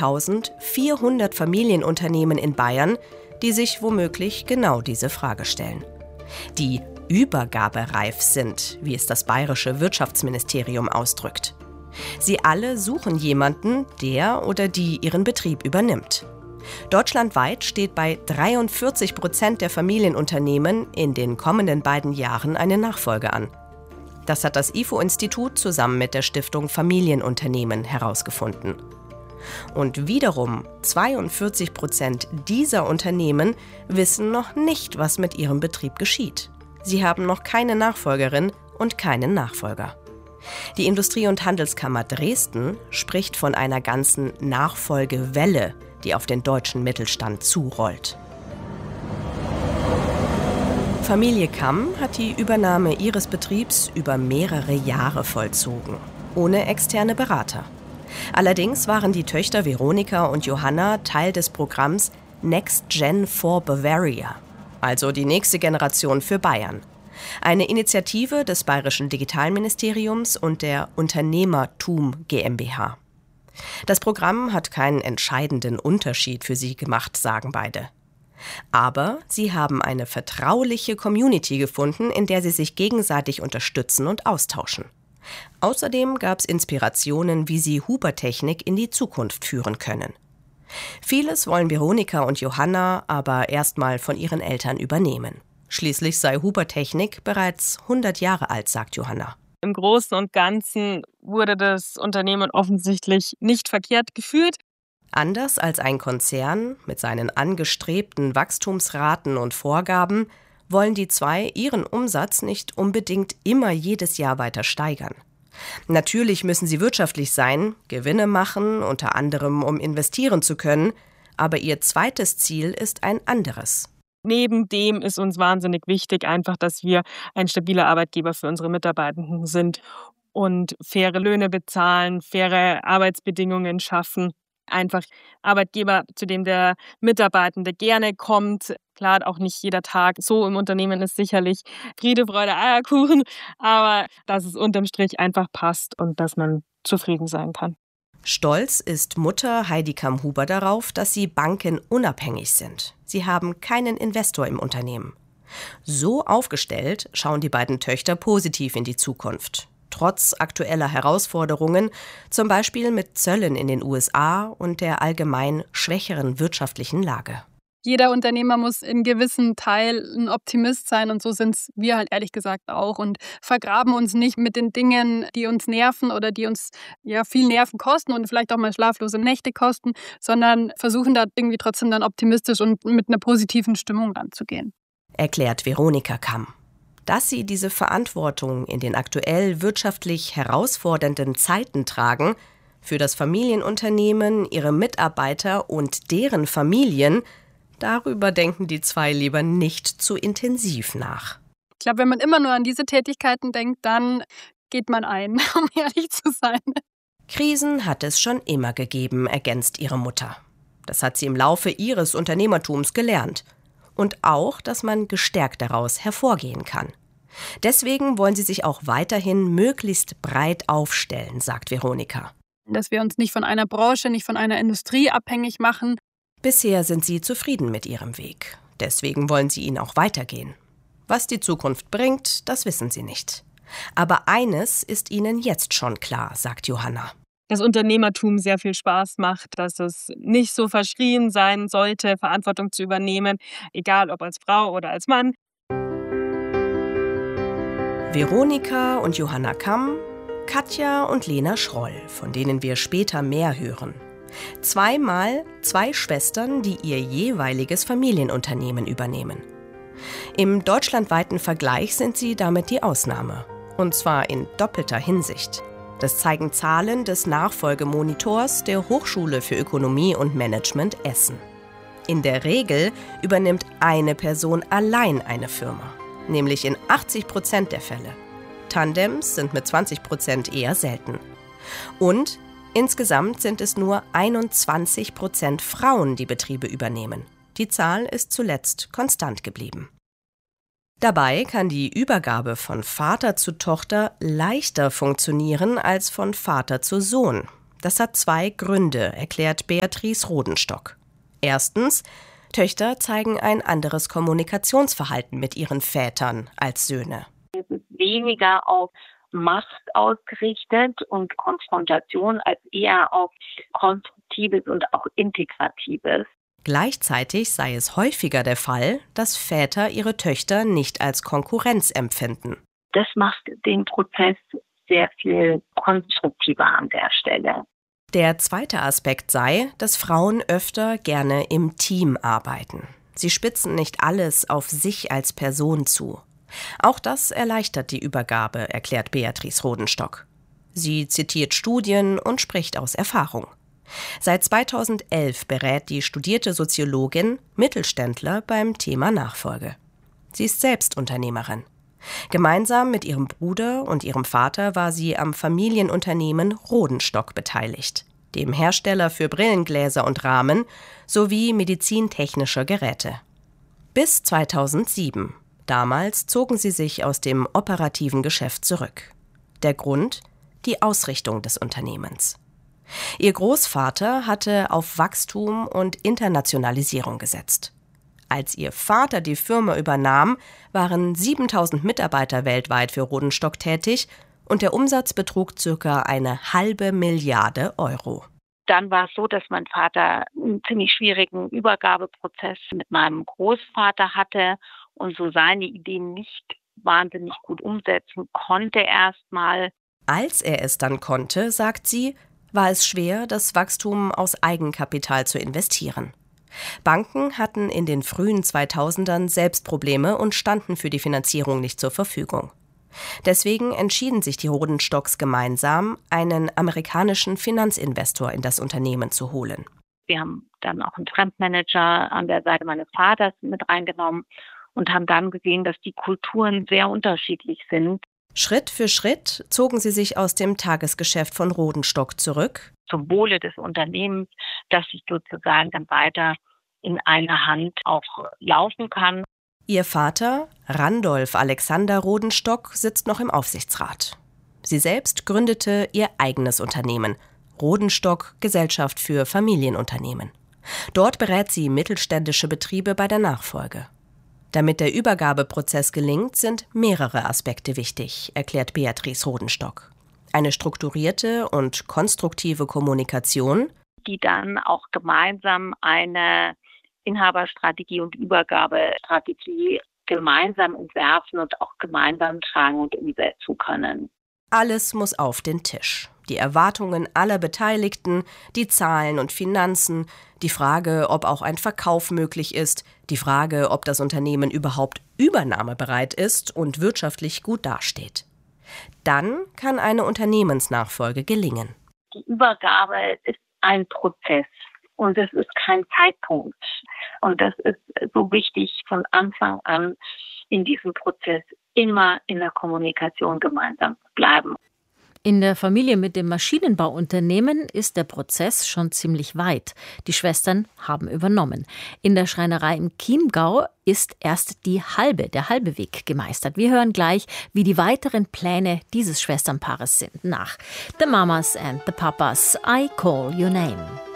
2400 Familienunternehmen in Bayern, die sich womöglich genau diese Frage stellen. Die übergabereif sind, wie es das bayerische Wirtschaftsministerium ausdrückt. Sie alle suchen jemanden, der oder die ihren Betrieb übernimmt. Deutschlandweit steht bei 43% der Familienunternehmen in den kommenden beiden Jahren eine Nachfolge an. Das hat das IFO-Institut zusammen mit der Stiftung Familienunternehmen herausgefunden. Und wiederum 42% dieser Unternehmen wissen noch nicht, was mit ihrem Betrieb geschieht. Sie haben noch keine Nachfolgerin und keinen Nachfolger. Die Industrie- und Handelskammer Dresden spricht von einer ganzen Nachfolgewelle, die auf den deutschen Mittelstand zurollt. Familie Kamm hat die Übernahme ihres Betriebs über mehrere Jahre vollzogen, ohne externe Berater. Allerdings waren die Töchter Veronika und Johanna Teil des Programms Next Gen for Bavaria, also die nächste Generation für Bayern. Eine Initiative des Bayerischen Digitalministeriums und der Unternehmertum GmbH. Das Programm hat keinen entscheidenden Unterschied für sie gemacht, sagen beide. Aber sie haben eine vertrauliche Community gefunden, in der sie sich gegenseitig unterstützen und austauschen. Außerdem gab es Inspirationen, wie sie Hubertechnik in die Zukunft führen können. Vieles wollen Veronika und Johanna aber erstmal von ihren Eltern übernehmen. Schließlich sei Hubertechnik bereits 100 Jahre alt, sagt Johanna. Im Großen und Ganzen wurde das Unternehmen offensichtlich nicht verkehrt geführt. Anders als ein Konzern mit seinen angestrebten Wachstumsraten und Vorgaben wollen die zwei ihren Umsatz nicht unbedingt immer jedes Jahr weiter steigern. Natürlich müssen sie wirtschaftlich sein, Gewinne machen, unter anderem um investieren zu können, aber ihr zweites Ziel ist ein anderes. Neben dem ist uns wahnsinnig wichtig einfach, dass wir ein stabiler Arbeitgeber für unsere Mitarbeitenden sind und faire Löhne bezahlen, faire Arbeitsbedingungen schaffen. Einfach Arbeitgeber, zu dem der Mitarbeitende gerne kommt. Klar, auch nicht jeder Tag so im Unternehmen ist sicherlich Friede, Freude, Eierkuchen, aber dass es unterm Strich einfach passt und dass man zufrieden sein kann. Stolz ist Mutter Heidi Kamm-Huber darauf, dass sie bankenunabhängig sind. Sie haben keinen Investor im Unternehmen. So aufgestellt schauen die beiden Töchter positiv in die Zukunft. Trotz aktueller Herausforderungen, zum Beispiel mit Zöllen in den USA und der allgemein schwächeren wirtschaftlichen Lage. Jeder Unternehmer muss in gewissem Teil ein Optimist sein und so sind wir halt ehrlich gesagt auch und vergraben uns nicht mit den Dingen, die uns nerven oder die uns ja viel Nerven kosten und vielleicht auch mal schlaflose Nächte kosten, sondern versuchen da irgendwie trotzdem dann optimistisch und mit einer positiven Stimmung ranzugehen. Erklärt Veronika Kamm. Dass sie diese Verantwortung in den aktuell wirtschaftlich herausfordernden Zeiten tragen, für das Familienunternehmen, ihre Mitarbeiter und deren Familien, darüber denken die zwei lieber nicht zu intensiv nach. Ich glaube, wenn man immer nur an diese Tätigkeiten denkt, dann geht man ein, um ehrlich zu sein. Krisen hat es schon immer gegeben, ergänzt ihre Mutter. Das hat sie im Laufe ihres Unternehmertums gelernt. Und auch, dass man gestärkt daraus hervorgehen kann. Deswegen wollen sie sich auch weiterhin möglichst breit aufstellen, sagt Veronika. Dass wir uns nicht von einer Branche, nicht von einer Industrie abhängig machen. Bisher sind sie zufrieden mit ihrem Weg. Deswegen wollen sie ihn auch weitergehen. Was die Zukunft bringt, das wissen sie nicht. Aber eines ist ihnen jetzt schon klar, sagt Johanna. Das Unternehmertum sehr viel Spaß macht, dass es nicht so verschrien sein sollte, Verantwortung zu übernehmen, egal ob als Frau oder als Mann. Veronika und Johanna Kamm, Katja und Lena Schroll, von denen wir später mehr hören. Zweimal zwei Schwestern, die ihr jeweiliges Familienunternehmen übernehmen. Im deutschlandweiten Vergleich sind sie damit die Ausnahme. Und zwar in doppelter Hinsicht. Das zeigen Zahlen des Nachfolgemonitors der Hochschule für Ökonomie und Management Essen. In der Regel übernimmt eine Person allein eine Firma, nämlich in 80% der Fälle. Tandems sind mit 20% eher selten. Und insgesamt sind es nur 21% Frauen, die Betriebe übernehmen. Die Zahl ist zuletzt konstant geblieben. Dabei kann die Übergabe von Vater zu Tochter leichter funktionieren als von Vater zu Sohn. Das hat 2 Gründe, erklärt Beatrice Rodenstock. Erstens, Töchter zeigen ein anderes Kommunikationsverhalten mit ihren Vätern als Söhne. Es ist weniger auf Macht ausgerichtet und Konfrontation als eher auf Konstruktives und auch Integratives. Gleichzeitig sei es häufiger der Fall, dass Väter ihre Töchter nicht als Konkurrenz empfinden. Das macht den Prozess sehr viel konstruktiver an der Stelle. Der zweite Aspekt sei, dass Frauen öfter gerne im Team arbeiten. Sie spitzen nicht alles auf sich als Person zu. Auch das erleichtert die Übergabe, erklärt Beatrice Rodenstock. Sie zitiert Studien und spricht aus Erfahrung. Seit 2011 berät die studierte Soziologin Mittelständler beim Thema Nachfolge. Sie ist selbst Unternehmerin. Gemeinsam mit ihrem Bruder und ihrem Vater war sie am Familienunternehmen Rodenstock beteiligt, dem Hersteller für Brillengläser und Rahmen sowie medizintechnischer Geräte. Bis 2007. Damals zogen sie sich aus dem operativen Geschäft zurück. Der Grund? Die Ausrichtung des Unternehmens. Ihr Großvater hatte auf Wachstum und Internationalisierung gesetzt. Als ihr Vater die Firma übernahm, waren 7.000 Mitarbeiter weltweit für Rodenstock tätig und der Umsatz betrug ca. 1,5 Milliarde Euro. Dann war es so, dass mein Vater einen ziemlich schwierigen Übergabeprozess mit meinem Großvater hatte und so seine Ideen nicht wahnsinnig gut umsetzen konnte erstmal. Als er es dann konnte, sagt sie, war es schwer, das Wachstum aus Eigenkapital zu investieren. Banken hatten in den frühen 2000ern selbst Probleme und standen für die Finanzierung nicht zur Verfügung. Deswegen entschieden sich die Rodenstocks gemeinsam, einen amerikanischen Finanzinvestor in das Unternehmen zu holen. Wir haben dann auch einen Fremdmanager an der Seite meines Vaters mit reingenommen und haben dann gesehen, dass die Kulturen sehr unterschiedlich sind. Schritt für Schritt zogen sie sich aus dem Tagesgeschäft von Rodenstock zurück. Zum Wohle des Unternehmens, dass ich sozusagen dann weiter in einer Hand auch laufen kann. Ihr Vater, Randolph Alexander Rodenstock, sitzt noch im Aufsichtsrat. Sie selbst gründete ihr eigenes Unternehmen, Rodenstock Gesellschaft für Familienunternehmen. Dort berät sie mittelständische Betriebe bei der Nachfolge. Damit der Übergabeprozess gelingt, sind mehrere Aspekte wichtig, erklärt Beatrice Rodenstock. Eine strukturierte und konstruktive Kommunikation, die dann auch gemeinsam eine Inhaberstrategie und Übergabestrategie gemeinsam entwerfen und auch gemeinsam tragen und umsetzen können. Alles muss auf den Tisch. Die Erwartungen aller Beteiligten, die Zahlen und Finanzen, die Frage, ob auch ein Verkauf möglich ist, die Frage, ob das Unternehmen überhaupt übernahmebereit ist und wirtschaftlich gut dasteht. Dann kann eine Unternehmensnachfolge gelingen. Die Übergabe ist ein Prozess und es ist kein Zeitpunkt. Und das ist so wichtig, von Anfang an in diesem Prozess immer in der Kommunikation gemeinsam zu bleiben. In der Familie mit dem Maschinenbauunternehmen ist der Prozess schon ziemlich weit. Die Schwestern haben übernommen. In der Schreinerei im Chiemgau ist erst der halbe Weg gemeistert. Wir hören gleich, wie die weiteren Pläne dieses Schwesternpaares sind. Nach The Mamas and the Papas, I Call Your Name.